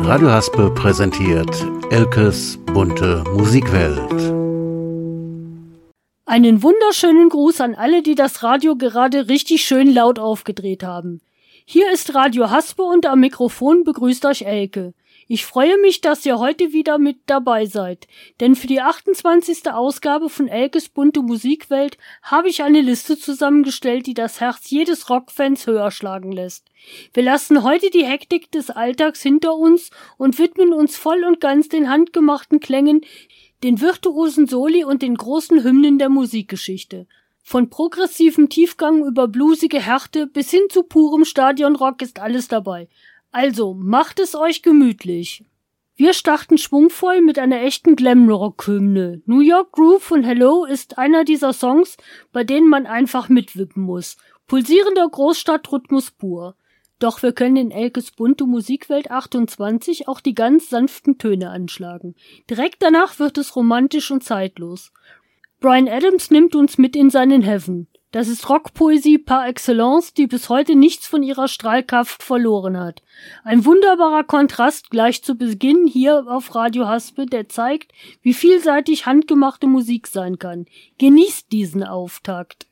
Radio Haspe präsentiert Elkes bunte Musikwelt. Einen wunderschönen Gruß an alle, die das Radio gerade richtig schön laut aufgedreht haben. Hier ist Radio Haspe und am Mikrofon begrüßt euch Elke. Ich freue mich, dass ihr heute wieder mit dabei seid, denn für die 28. Ausgabe von Elkes bunte Musikwelt habe ich eine Liste zusammengestellt, die das Herz jedes Rockfans höher schlagen lässt. Wir lassen heute die Hektik des Alltags hinter uns und widmen uns voll und ganz den handgemachten Klängen, den virtuosen Soli und den großen Hymnen der Musikgeschichte. Von progressivem Tiefgang über bluesige Härte bis hin zu purem Stadionrock ist alles dabei. Also, macht es euch gemütlich. Wir starten schwungvoll mit einer echten Glamrock-Hymne. New York Groove von Hello ist einer dieser Songs, bei denen man einfach mitwippen muss. Pulsierender Großstadtrhythmus pur. Doch wir können in Elkes bunte Musikwelt 28 auch die ganz sanften Töne anschlagen. Direkt danach wird es romantisch und zeitlos. Bryan Adams nimmt uns mit in seinen Heaven. Das ist Rockpoesie par excellence, die bis heute nichts von ihrer Strahlkraft verloren hat. Ein wunderbarer Kontrast gleich zu Beginn hier auf Radio Haspe, der zeigt, wie vielseitig handgemachte Musik sein kann. Genießt diesen Auftakt.